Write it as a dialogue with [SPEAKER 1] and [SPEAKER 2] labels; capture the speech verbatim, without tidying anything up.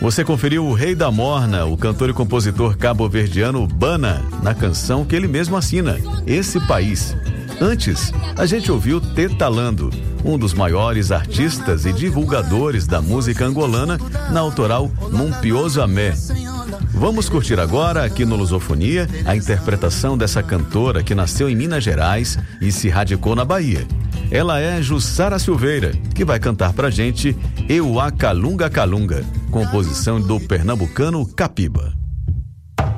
[SPEAKER 1] Você conferiu o Rei da Morna, o cantor e compositor cabo-verdiano Bana, na canção que ele mesmo assina, Esse País. Antes, a gente ouviu Tetalando, um dos maiores artistas e divulgadores da música angolana, na autoral Mumpioso Amé. Vamos curtir agora, aqui no Lusofonia, a interpretação dessa cantora que nasceu em Minas Gerais e se radicou na Bahia. Ela é Jussara Silveira, que vai cantar pra gente Euá Calunga Calunga, composição do pernambucano Capiba.